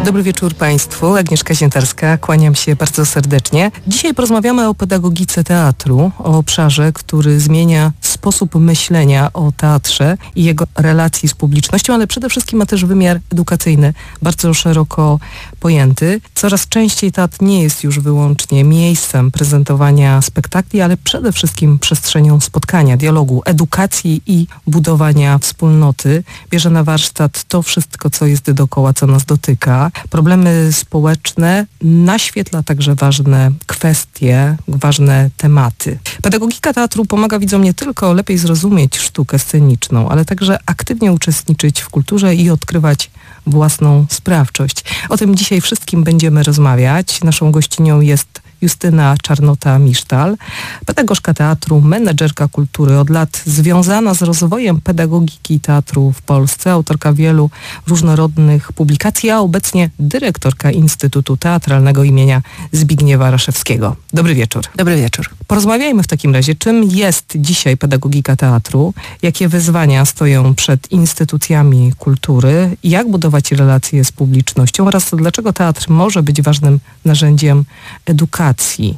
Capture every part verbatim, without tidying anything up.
Dobry wieczór Państwu, Agnieszka Ziętarska, kłaniam się bardzo serdecznie. Dzisiaj porozmawiamy o pedagogice teatru, o obszarze, który zmienia sposób myślenia o teatrze i jego relacji z publicznością, ale przede wszystkim ma też wymiar edukacyjny, bardzo szeroko pojęty. Coraz częściej teatr nie jest już wyłącznie miejscem prezentowania spektakli, ale przede wszystkim przestrzenią spotkania, dialogu, edukacji i budowania wspólnoty. Bierze na warsztat to wszystko, co jest dookoła, co nas dotyka. Problemy społeczne, naświetla także ważne kwestie, ważne tematy. Pedagogika teatru pomaga widzom nie tylko lepiej zrozumieć sztukę sceniczną, ale także aktywnie uczestniczyć w kulturze i odkrywać własną sprawczość. O tym dzisiaj wszystkim będziemy rozmawiać. Naszą gościnią jest Justyna Czarnota-Misztal, pedagogzka teatru, menedżerka kultury, od lat związana z rozwojem pedagogiki teatru w Polsce, autorka wielu różnorodnych publikacji, a obecnie dyrektorka Instytutu Teatralnego imienia Zbigniewa Raszewskiego. Dobry wieczór. Dobry wieczór. Porozmawiajmy w takim razie, czym jest dzisiaj pedagogika teatru, jakie wyzwania stoją przed instytucjami kultury, jak budować relacje z publicznością oraz dlaczego teatr może być ważnym narzędziem edukacji,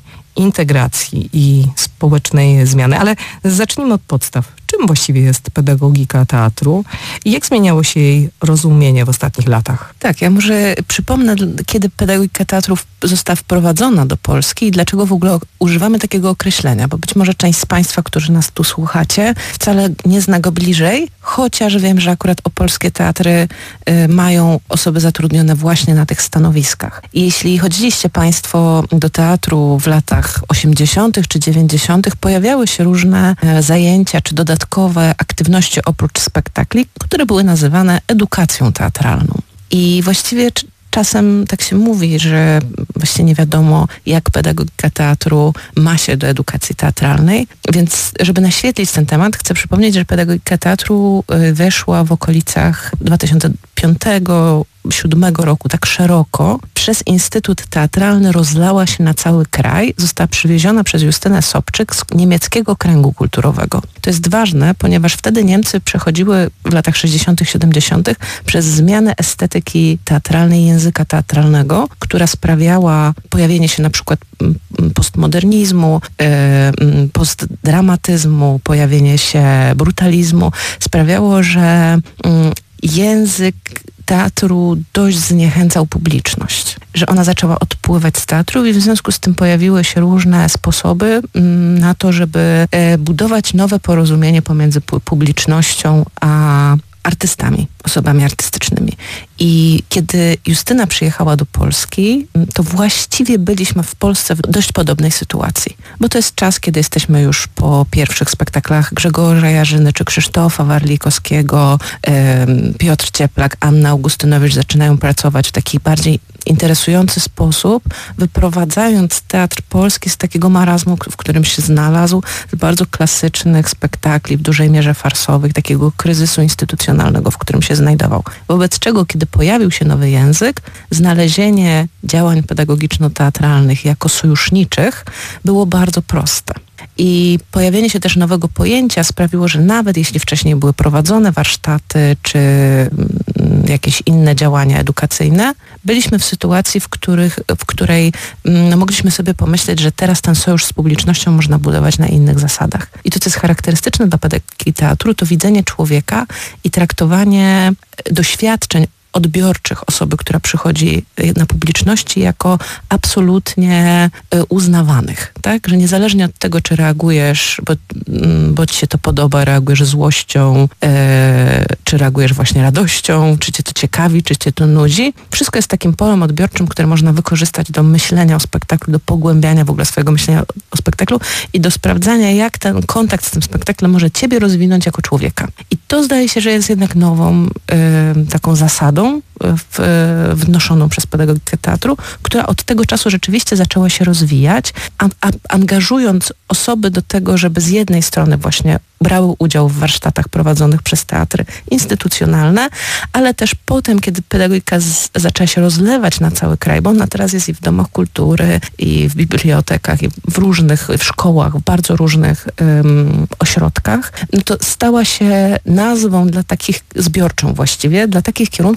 integracji i społecznej zmiany. Ale zacznijmy od podstaw. Czym właściwie jest pedagogika teatru i jak zmieniało się jej rozumienie w ostatnich latach? Tak, ja może przypomnę, kiedy pedagogika teatru została wprowadzona do Polski i dlaczego w ogóle używamy takiego określenia, bo być może część z Państwa, którzy nas tu słuchacie, wcale nie zna go bliżej, chociaż wiem, że akurat opolskie teatry y, mają osoby zatrudnione właśnie na tych stanowiskach. I jeśli chodziliście Państwo do teatru w latach osiemdziesiątych czy dziewięćdziesiątych, pojawiały się różne y, zajęcia czy dodatkowe dodatkowe aktywności oprócz spektakli, które były nazywane edukacją teatralną. I właściwie czasem tak się mówi, że właściwie nie wiadomo, jak pedagogika teatru ma się do edukacji teatralnej, więc żeby naświetlić ten temat, chcę przypomnieć, że pedagogika teatru weszła w okolicach dwa tysiące piątego do dwa tysiące siódmego roku tak szeroko, przez Instytut Teatralny rozlała się na cały kraj, została przywieziona przez Justynę Sobczyk z niemieckiego kręgu kulturowego. To jest ważne, ponieważ wtedy Niemcy przechodziły w latach sześćdziesiątych, siedemdziesiątych przez zmianę estetyki teatralnej, języka teatralnego, która sprawiała pojawienie się na przykład postmodernizmu, postdramatyzmu, pojawienie się brutalizmu, sprawiało, że język teatru dość zniechęcał publiczność, że ona zaczęła odpływać z teatru i w związku z tym pojawiły się różne sposoby na to, żeby budować nowe porozumienie pomiędzy publicznością a artystami, osobami artystycznymi. I kiedy Justyna przyjechała do Polski, to właściwie byliśmy w Polsce w dość podobnej sytuacji. Bo to jest czas, kiedy jesteśmy już po pierwszych spektaklach Grzegorza Jarzyny czy Krzysztofa Warlikowskiego, Piotr Cieplak, Anna Augustynowicz zaczynają pracować w taki bardziej interesujący sposób, wyprowadzając teatr polski z takiego marazmu, w którym się znalazł, z bardzo klasycznych spektakli, w dużej mierze farsowych, takiego kryzysu instytucjonalnego, w którym się znajdował. Wobec czego, kiedy pojawił się nowy język, znalezienie działań pedagogiczno-teatralnych jako sojuszniczych było bardzo proste. I pojawienie się też nowego pojęcia sprawiło, że nawet jeśli wcześniej były prowadzone warsztaty czy jakieś inne działania edukacyjne, byliśmy w sytuacji, w, których, w której no, mogliśmy sobie pomyśleć, że teraz ten sojusz z publicznością można budować na innych zasadach. I to, co jest charakterystyczne dla pedagogiki teatru, to widzenie człowieka i traktowanie doświadczeń odbiorczych osoby, która przychodzi na publiczności, jako absolutnie uznawanych, tak? Że niezależnie od tego, czy reagujesz, bo, bo ci się to podoba, reagujesz złością, e, czy reagujesz właśnie radością, czy cię to ciekawi, czy cię to nudzi. Wszystko jest takim polem odbiorczym, które można wykorzystać do myślenia o spektaklu, do pogłębiania w ogóle swojego myślenia o spektaklu i do sprawdzania, jak ten kontakt z tym spektaklem może ciebie rozwinąć jako człowieka. I to zdaje się, że jest jednak nową e, taką zasadą, W, wnoszoną przez pedagogikę teatru, która od tego czasu rzeczywiście zaczęła się rozwijać, a, a, angażując osoby do tego, żeby z jednej strony właśnie brały udział w warsztatach prowadzonych przez teatry instytucjonalne, ale też potem, kiedy pedagogika z, zaczęła się rozlewać na cały kraj, bo ona teraz jest i w domach kultury, i w bibliotekach, i w różnych, w szkołach, w bardzo różnych um, ośrodkach, no to stała się nazwą dla takich, zbiorczą właściwie, dla takich kierunków, które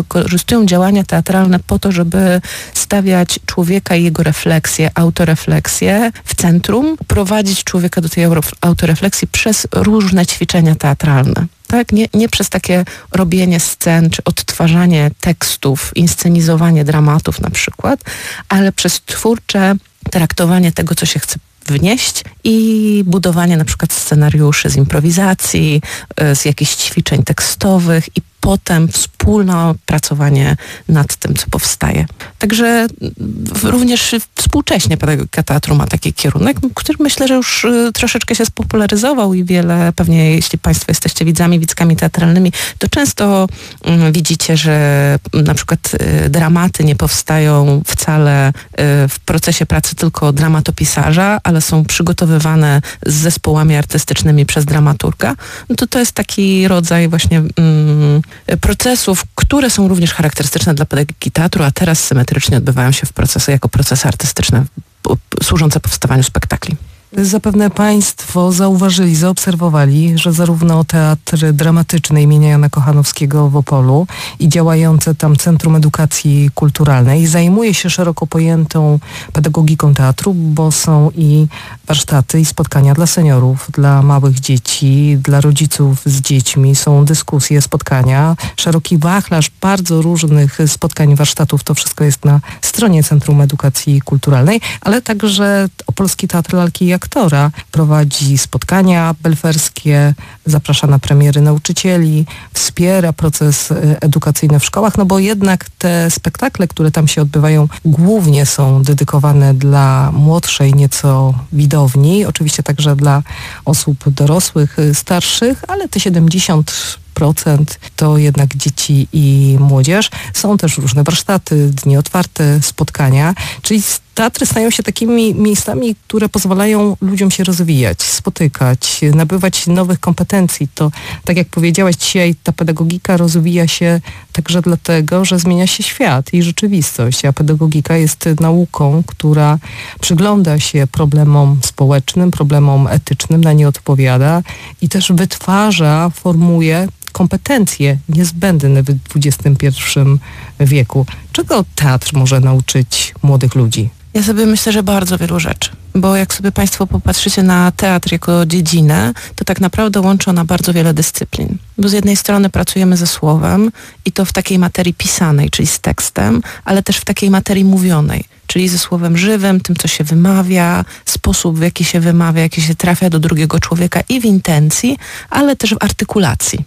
wykorzystują działania teatralne po to, żeby stawiać człowieka i jego refleksję, autorefleksję w centrum, prowadzić człowieka do tej autorefleksji przez różne ćwiczenia teatralne. Tak? Nie, nie przez takie robienie scen, czy odtwarzanie tekstów, inscenizowanie dramatów na przykład, ale przez twórcze traktowanie tego, co się chce wnieść i budowanie na przykład scenariuszy z improwizacji, z jakichś ćwiczeń tekstowych i potem wspólne pracowanie nad tym, co powstaje. Także również współcześnie pedagogika teatru ma taki kierunek, który myślę, że już troszeczkę się spopularyzował i wiele, pewnie jeśli Państwo jesteście widzami, widzkami teatralnymi, to często um, widzicie, że na przykład y, dramaty nie powstają wcale y, w procesie pracy tylko dramatopisarza, ale są przygotowywane z zespołami artystycznymi przez dramaturga. No to to jest taki rodzaj właśnie mm, procesów, które są również charakterystyczne dla pedagogiki teatru, a teraz symetrycznie odbywają się w procesy jako procesy artystyczne służące powstawaniu spektakli. Zapewne Państwo zauważyli, zaobserwowali, że zarówno Teatr Dramatyczny imienia Jana Kochanowskiego w Opolu i działające tam Centrum Edukacji Kulturalnej zajmuje się szeroko pojętą pedagogiką teatru, bo są i warsztaty i spotkania dla seniorów, dla małych dzieci, dla rodziców z dziećmi, są dyskusje, spotkania, szeroki wachlarz bardzo różnych spotkań, warsztatów, to wszystko jest na stronie Centrum Edukacji Kulturalnej, ale także Opolski Teatr Lalki i Aktora prowadzi spotkania belferskie, zaprasza na premiery nauczycieli, wspiera proces edukacyjny w szkołach, no bo jednak te spektakle, które tam się odbywają, głównie są dedykowane dla młodszej nieco widowni, oczywiście także dla osób dorosłych, starszych, ale te siedemdziesiąt procent to jednak dzieci i młodzież. Są też różne warsztaty, dni otwarte, spotkania, czyli teatry stają się takimi miejscami, które pozwalają ludziom się rozwijać, spotykać, nabywać nowych kompetencji. To, tak jak powiedziałaś, dzisiaj ta pedagogika rozwija się także dlatego, że zmienia się świat i rzeczywistość, a pedagogika jest nauką, która przygląda się problemom społecznym, problemom etycznym, na nie odpowiada i też wytwarza, formuje kompetencje niezbędne w dwudziestym pierwszym wieku. Czego teatr może nauczyć młodych ludzi? Ja sobie myślę, że bardzo wielu rzeczy. Bo jak sobie Państwo popatrzycie na teatr jako dziedzinę, to tak naprawdę łączy ona bardzo wiele dyscyplin. Bo z jednej strony pracujemy ze słowem i to w takiej materii pisanej, czyli z tekstem, ale też w takiej materii mówionej, czyli ze słowem żywym, tym, co się wymawia, sposób, w jaki się wymawia, jaki się trafia do drugiego człowieka i w intencji, ale też w artykulacji.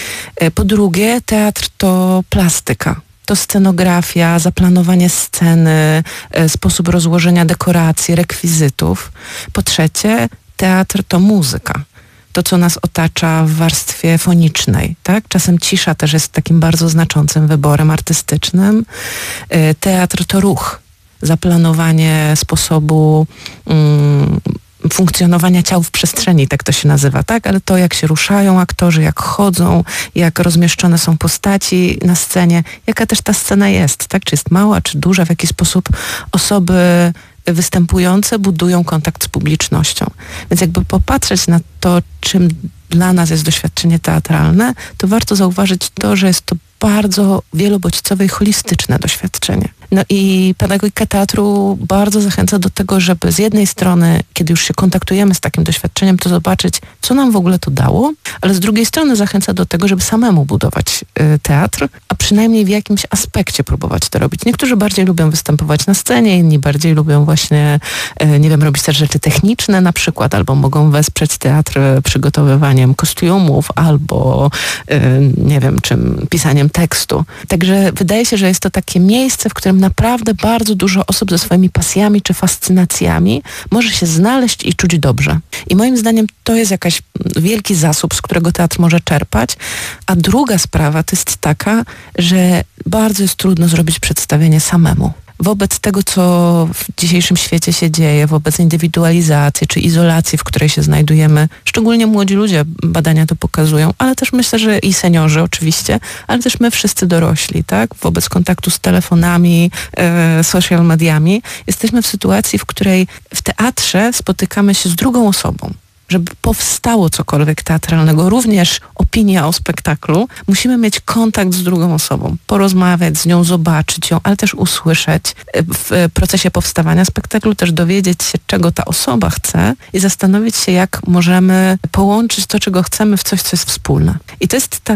Po drugie, teatr to plastyka. To scenografia, zaplanowanie sceny, sposób rozłożenia dekoracji, rekwizytów. Po trzecie, teatr to muzyka. To, co nas otacza w warstwie fonicznej, tak? Czasem cisza też jest takim bardzo znaczącym wyborem artystycznym. Teatr to ruch. Zaplanowanie sposobu mm, funkcjonowania ciał w przestrzeni, tak to się nazywa, tak? Ale to, jak się ruszają aktorzy, jak chodzą, jak rozmieszczone są postaci na scenie, jaka też ta scena jest, tak? Czy jest mała, czy duża, w jaki sposób osoby występujące budują kontakt z publicznością. Więc jakby popatrzeć na to, czym dla nas jest doświadczenie teatralne, to warto zauważyć to, że jest to bardzo wielobodźcowe i holistyczne doświadczenie. No i pedagogika teatru bardzo zachęca do tego, żeby z jednej strony, kiedy już się kontaktujemy z takim doświadczeniem, to zobaczyć, co nam w ogóle to dało, ale z drugiej strony zachęca do tego, żeby samemu budować y, teatr, a przynajmniej w jakimś aspekcie próbować to robić. Niektórzy bardziej lubią występować na scenie, inni bardziej lubią właśnie, y, nie wiem, robić też rzeczy techniczne na przykład, albo mogą wesprzeć teatr przygotowywaniem kostiumów, albo y, nie wiem, czym, pisaniem tekstu. Także wydaje się, że jest to takie miejsce, w którym naprawdę bardzo dużo osób ze swoimi pasjami czy fascynacjami może się znaleźć i czuć dobrze. I moim zdaniem to jest jakiś wielki zasób, z którego teatr może czerpać. A druga sprawa to jest taka, że bardzo jest trudno zrobić przedstawienie samemu. Wobec tego, co w dzisiejszym świecie się dzieje, wobec indywidualizacji czy izolacji, w której się znajdujemy, szczególnie młodzi ludzie, badania to pokazują, ale też myślę, że i seniorzy oczywiście, ale też my wszyscy dorośli, tak? Wobec kontaktu z telefonami, e, social mediami, jesteśmy w sytuacji, w której w teatrze spotykamy się z drugą osobą. żeby powstało cokolwiek teatralnego, również opinia o spektaklu, musimy mieć kontakt z drugą osobą, porozmawiać z nią, zobaczyć ją, ale też usłyszeć w procesie powstawania spektaklu, też dowiedzieć się, czego ta osoba chce i zastanowić się, jak możemy połączyć to, czego chcemy, w coś, co jest wspólne. I to jest tak